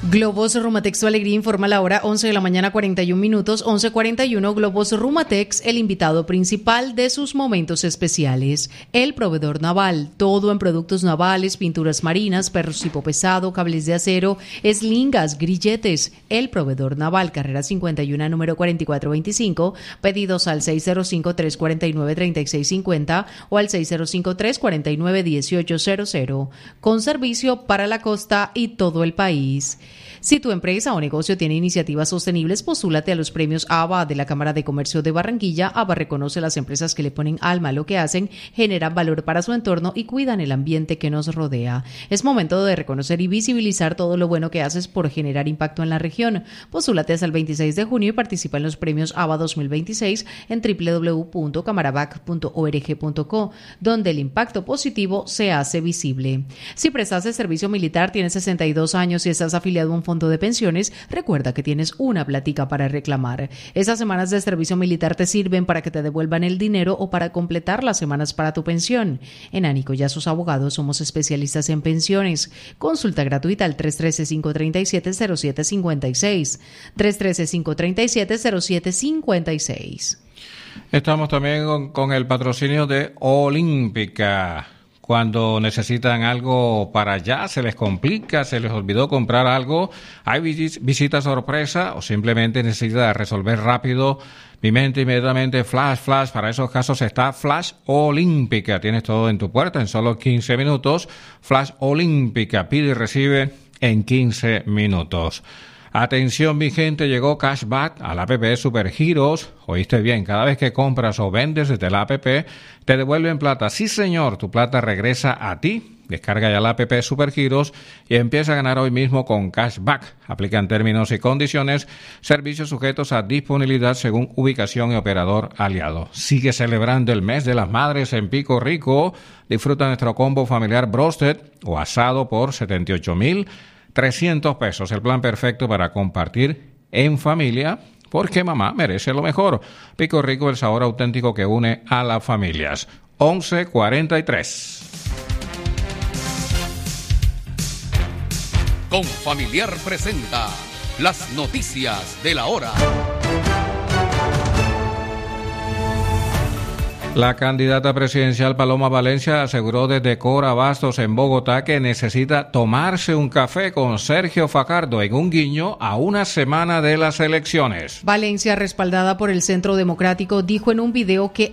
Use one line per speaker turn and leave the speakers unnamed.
Globos Rumatex Tu Alegría informa la hora 11 de la mañana 41 minutos, 11:41. Globos Rumatex, el invitado principal de sus momentos especiales. El proveedor naval, todo en productos navales, pinturas marinas, perros tipo pesado, cables de acero, eslingas, grilletes. El proveedor naval, carrera 51, número 4425, pedidos al 605-349-3650 o al 605-349-1800, con servicio para la costa y todo el país. Si tu empresa o negocio tiene iniciativas sostenibles, postúlate a los premios ABA de la Cámara de Comercio de Barranquilla. ABA reconoce las empresas que le ponen alma a lo que hacen, generan valor para su entorno y cuidan el ambiente que nos rodea. Es momento de reconocer y visibilizar todo lo bueno que haces por generar impacto en la región. Postúlate hasta el 26 de junio y participa en los premios ABA 2026 en www.camarabac.org.co, donde el impacto positivo se hace visible. Si prestaste servicio militar, tienes 62 años y estás afiliado a un fondo de pensiones, recuerda que tienes una platica para reclamar. Esas semanas de servicio militar te sirven para que te devuelvan el dinero o para completar las semanas para tu pensión. En Ánico y a sus abogados somos especialistas en pensiones. Consulta gratuita al 313-537-0756. 313-537-0756.
Estamos también con el patrocinio de Olímpica. Cuando necesitan algo para allá, se les complica, se les olvidó comprar algo, hay visita sorpresa o simplemente necesita resolver rápido. Mi mente inmediatamente, flash, para esos casos está Flash Olímpica. Tienes todo en tu puerta en solo 15 minutos. Flash Olímpica, pide y recibe en 15 minutos. Atención mi gente, llegó Cashback a la app Supergiros. Oíste bien, cada vez que compras o vendes desde la app, te devuelven plata. Sí señor, tu plata regresa a ti. Descarga ya la app Supergiros y empieza a ganar hoy mismo con Cashback. Aplican términos y condiciones, servicios sujetos a disponibilidad según ubicación y operador aliado. Sigue celebrando el mes de las madres en Pico Rico. Disfruta nuestro combo familiar Brosted o asado por 78,300 pesos. El plan perfecto para compartir en familia, porque mamá merece lo mejor. Pico Rico, el sabor auténtico que une a las familias. 11:43.
Confamiliar presenta las noticias de la hora.
La candidata presidencial Paloma Valencia aseguró desde Cora Bastos en Bogotá que necesita tomarse un café con Sergio Fajardo en un guiño a una semana de las elecciones.
Valencia, respaldada por el Centro Democrático, dijo en un video que